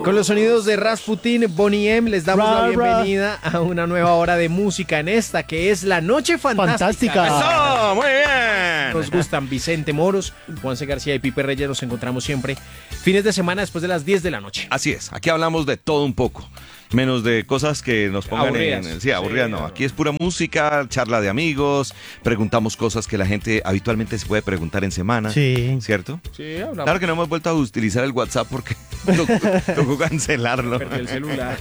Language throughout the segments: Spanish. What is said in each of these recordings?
Con los sonidos de Rasputin, Boney M, les damos la bienvenida a una nueva hora de música en esta, que es La Noche Fantástica. ¡Eso! ¡Muy bien! Nos gustan Vicente Moros, Juanse García y Pipe Reyes. Nos encontramos siempre fines de semana después de las 10 de la noche. Así es, aquí hablamos de todo un poco. Menos de cosas que nos pongan aburridas. Sí, aburridas no. Aquí es pura música, charla de amigos, preguntamos cosas que la gente habitualmente se puede preguntar en semana. Sí. ¿Cierto? Sí, hablamos. Claro que no hemos vuelto a utilizar el WhatsApp porque tocó cancelarlo. Perdí el celular.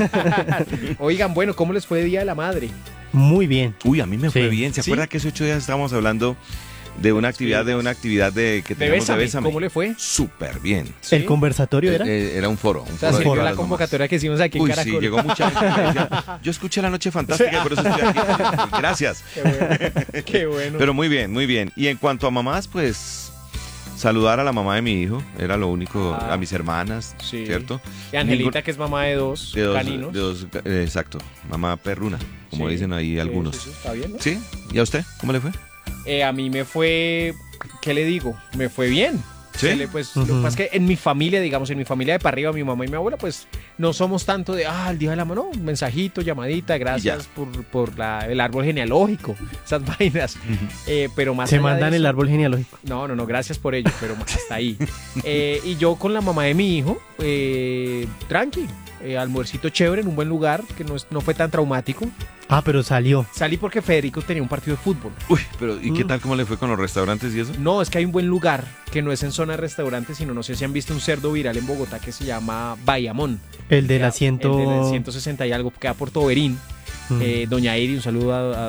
Oigan, bueno, ¿cómo les fue Día de la Madre? Muy bien. Uy, a mí me fue Sí. bien. ¿Se ¿Sí? acuerda que hace 8 días estábamos hablando de una actividad que tenemos de Bésame? ¿Cómo le fue? Súper bien. ¿Sí? ¿El conversatorio era? Era un foro. O sea, foro sirvió de la las mamás. convocatoria que hicimos aquí en Uy, Caracol. sí, llegó mucha gente que me decía, yo escuché La Noche Fantástica y por eso estoy aquí. Gracias. Qué bueno. Qué bueno. Pero muy bien, muy bien. Y en cuanto a mamás, pues saludar a la mamá de mi hijo, era lo único, a mis hermanas, Sí. ¿cierto? Y Angelita, que es mamá de dos caninos. Exacto, mamá perruna, como Sí. dicen ahí algunos. Sí, está bien, ¿no? ¿Sí? ¿Y a usted? ¿Cómo le fue? A mí me fue, ¿qué le digo? Me fue bien. ¿Sí? Pues, lo que pasa es que en mi familia, digamos, en mi familia de para arriba, mi mamá y mi abuela, pues no somos tanto de, el día de la mano, un mensajito, llamadita, gracias por el árbol genealógico, esas vainas. Pero más Se allá de mandan el eso- árbol genealógico. No, gracias por ello, pero hasta ahí. Y yo con la mamá de mi hijo, tranqui, almuercito chévere en un buen lugar, que no fue tan traumático. Ah, pero salió. Salí porque Federico tenía un partido de fútbol. Uy, pero ¿y qué tal cómo le fue con los restaurantes y eso? No, es que hay un buen lugar que no es en zona de restaurantes, sino no sé si han visto un cerdo viral en Bogotá que se llama Bayamón. El del Queda- asiento. El del 160 y algo, queda por Toberín. Doña Eri, un saludo a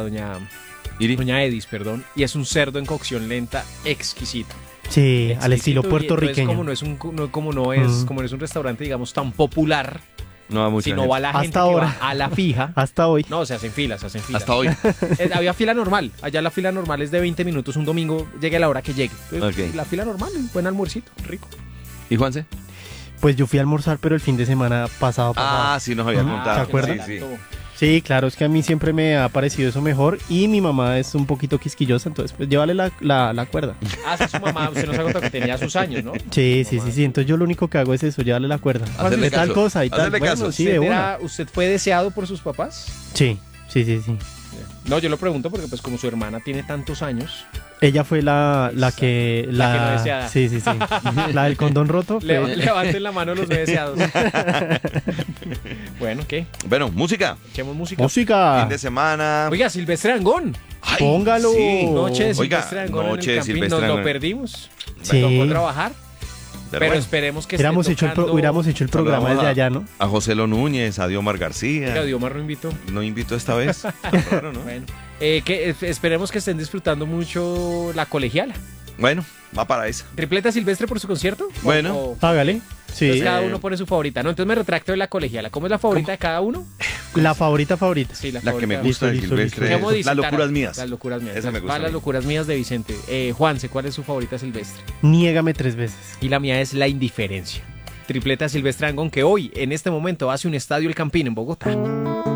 doña Edis, perdón. Y es un cerdo en cocción lenta exquisito. Sí, al estilo Exquisito, y puertorriqueño. entonces, como no es un restaurante, digamos, tan popular, No va mucha sino gente. va la gente Hasta que ahora. va a la fija. Hasta hoy. No, se hacen filas. Hasta hoy. Había fila normal. Allá la fila normal es de 20 minutos un domingo, llegue a la hora que llegue. Entonces, Ok. la fila normal, un buen almuercito, rico. ¿Y Juanse? Pues yo fui a almorzar, pero el fin de semana pasado. Sí nos había contado. ¿se acuerdan? Sí, sí. Sí, claro, es que a mí siempre me ha parecido eso mejor. Y mi mamá es un poquito quisquillosa, entonces pues llévale la cuerda. Sí, su mamá, usted nos ha contado que tenía sus años, ¿no? Sí. Entonces yo lo único que hago es eso, llévale la cuerda. Hacerle De tal caso, cosa y tal. hacerle Bueno, caso. sí, de una. ¿Usted fue deseado por sus papás? Sí. No, yo lo pregunto porque pues como su hermana tiene tantos años, Ella fue la que... La que no deseada. Sí. La del condón roto. levanten la mano los no deseados. Bueno, ¿qué? Bueno, música. Echemos música. Música. Fin de semana. Oiga, Silvestre Angón. Ay, póngalo. sí. Noche de Oiga, Silvestre Angón noche en de el Campín. Silvestre Nos lo Angón. perdimos. Sí. Tocó trabajar. Pero Pero bueno, esperemos que Hubiéramos esté tocando... hecho el programa Saludamos desde allá, ¿no? a José Lo Núñez, a Diomar García. Oiga, Diomar lo invitó. No invitó esta vez. Tan raro, ¿no? Bueno, esperemos que estén disfrutando mucho la colegiala. Bueno, va para esa. ¿Tripleta Silvestre por su concierto? Bueno. Hágale. Sí. Entonces cada uno pone su favorita. No, entonces me retracto de la colegiala. ¿Cómo es la favorita de cada uno? La favorita. Sí, La que me favorita. gusta de Listo, Silvestre. ¿Cómo dice, Las locuras Tara? mías. Las locuras mías. Esa me gusta Va a las mí. locuras mías de Vicente. Juanse, ¿cuál es su favorita Silvestre? Niégame 3 veces. Y la mía es La Indiferencia. Tripleta Silvestre Angón, que hoy, en este momento, hace un estadio El Campín en Bogotá.